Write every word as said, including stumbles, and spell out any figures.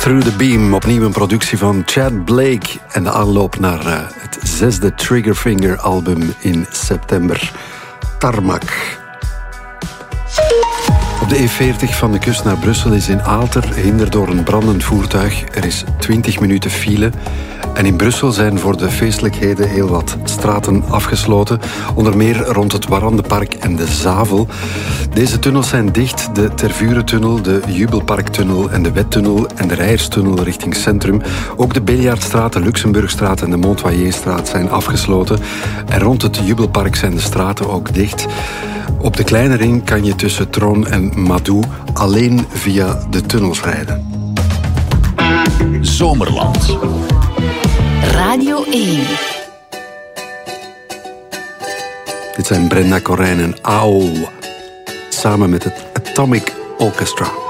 Through the Beam, opnieuw een productie van Chad Blake en de aanloop naar uh, het zesde Triggerfinger album in september. Tarmac. Op de E veertig van de kust naar Brussel is in Aalter gehinderd door een brandend voertuig. Er is twintig minuten file. En in Brussel zijn voor de feestelijkheden heel wat straten afgesloten. Onder meer rond het Warandepark en de Zavel. Deze tunnels zijn dicht. De Tervurentunnel, de Jubelparktunnel en de Wettunnel en de Rijerstunnel richting centrum. Ook de Biljaardstraat, de Luxemburgstraat en de Montoyerstraat zijn afgesloten. En rond het Jubelpark zijn de straten ook dicht. Op de kleine ring kan je tussen Tron en Madou alleen via de tunnels rijden. Zomerland. Radio één. Dit zijn Brenda Corijn en A O. Samen met het Atomic Orchestra.